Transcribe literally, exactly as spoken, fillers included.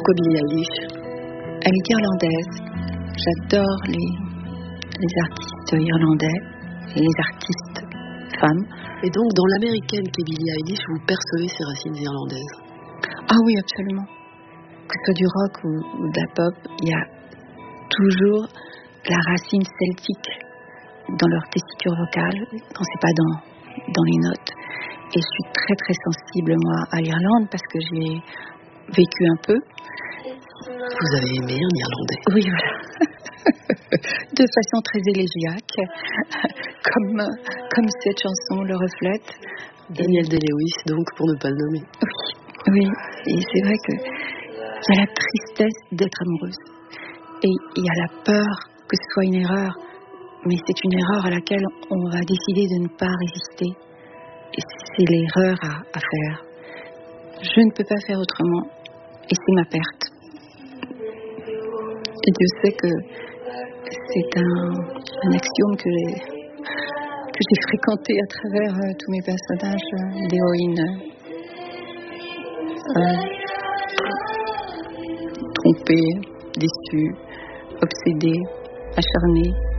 Pourquoi Billie Eilish? Elle est irlandaise. J'adore les, les artistes irlandais, les artistes femmes. Et donc, dans l'américaine qu'est Billie Eilish, vous percevez ces racines irlandaises? Ah oui, absolument. Que ce soit du rock ou, ou de la pop, il y a toujours la racine celtique dans leur tessiture vocale, quand c'est pas dans, dans les notes. Et je suis très très sensible, moi, à l'Irlande, parce que j'ai vécu un peu. Vous avez aimé un Irlandais? Oui, voilà. De façon très élégiaque, comme, comme cette chanson le reflète. Daniel Day-Lewis, donc, pour ne pas le nommer. Oui, oui. Et c'est vrai que il y a la tristesse d'être amoureuse. Et il y a la peur que ce soit une erreur. Mais c'est une erreur à laquelle on va décider de ne pas résister. Et c'est l'erreur à, à faire. Je ne peux pas faire autrement. Et c'est ma perte. Et Dieu sait que c'est un, un axiome que j'ai, que j'ai fréquenté à travers euh, tous mes personnages euh, d'héroïnes euh, trompées, déçues, obsédées, acharnées.